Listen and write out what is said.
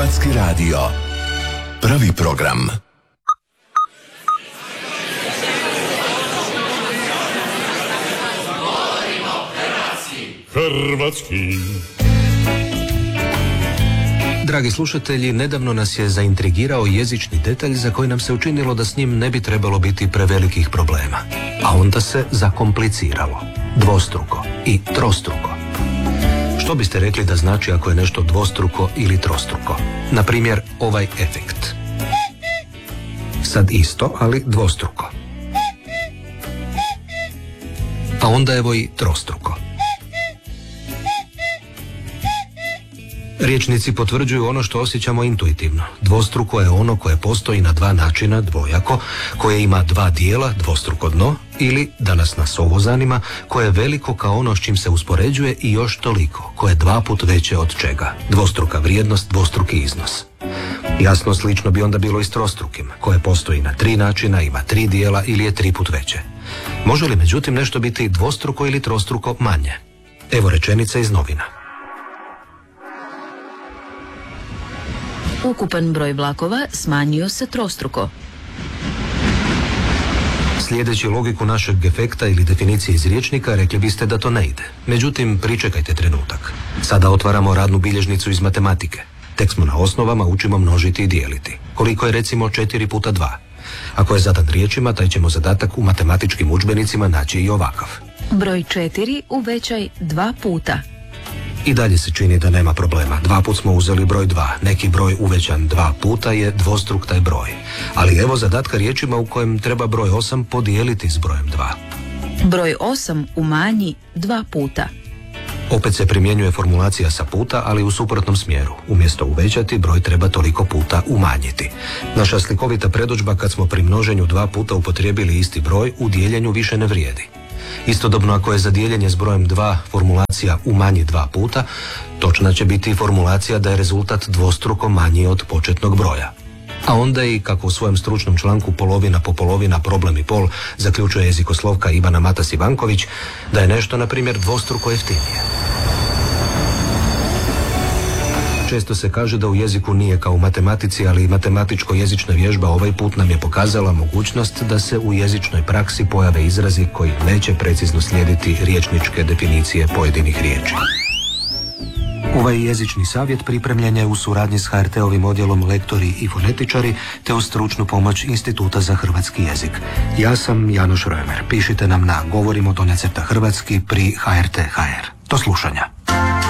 Hrvatski radio. Prvi program. Hrvatski. Dragi slušatelji, nedavno nas je zaintrigirao jezični detalj za koji nam se učinilo da s njim ne bi trebalo biti prevelikih problema. A onda se zakompliciralo. Dvostruko i trostruko. Što biste rekli da znači ako je nešto dvostruko ili trostruko? Na primjer, ovaj efekt. Sad isto, ali dvostruko. A onda evo i trostruko. Riječnici potvrđuju ono što osjećamo intuitivno. Dvostruko je ono koje postoji na dva načina, dvojako, koje ima dva dijela, dvostruko dno, ili, da nas ovo zanima, koje je veliko kao ono s čim se uspoređuje i još toliko, koje je dva put veće od čega. Dvostruka vrijednost, dvostruki iznos. Jasno, slično bi onda bilo i s trostrukim, koje postoji na tri načina, ima tri dijela ili je tri put veće. Može li međutim nešto biti dvostruko ili trostruko manje? Evo rečenica iz novina. Ukupan broj vlakova smanjio se trostruko. Slijedeći logiku našeg efekta ili definicije iz rječnika, rekli biste da to ne ide. Međutim, pričekajte trenutak. Sada otvaramo radnu bilježnicu iz matematike. Tek smo na osnovama, učimo množiti i dijeliti. Koliko je recimo 4 puta 2? Ako je zadan riječima, taj ćemo zadatak u matematičkim udžbenicima naći i ovakav. Broj 4 uvećaj 2 puta. I dalje se čini da nema problema. 2 put smo uzeli broj 2. Neki broj uvećan 2 puta je dvostruk taj broj. Ali evo zadatka riječima u kojem treba broj 8 podijeliti s brojem 2. Broj 8 umanji 2 puta. Opet se primjenjuje formulacija sa puta, ali u suprotnom smjeru. Umjesto uvećati, broj treba toliko puta umanjiti. Naša slikovita predodžba kad smo pri množenju 2 puta upotrijebili isti broj, u dijeljenju više ne vrijedi. Istodobno, ako je za dijeljenje s brojem 2 formulacija umanji 2 puta, točna će biti formulacija da je rezultat dvostruko manji od početnog broja. A onda i, kako u svojem stručnom članku Polovina po polovina, problem i pol, zaključuje jezikoslovka Ivana Matas Ivanković, da je nešto, na primjer, dvostruko jeftinije. Često se kaže da u jeziku nije kao u matematici, ali i matematičko-jezična vježba ovaj put nam je pokazala mogućnost da se u jezičnoj praksi pojave izrazi koji neće precizno slijediti riječničke definicije pojedinih riječi. Ovaj jezični savjet pripremljen je u suradnji s HRT-ovim odjelom Lektori i fonetičari te uz stručnu pomoć Instituta za hrvatski jezik. Ja sam Janoš Römer. Pišite nam na govorimo_hrvatski pri HRT.hr. Do slušanja.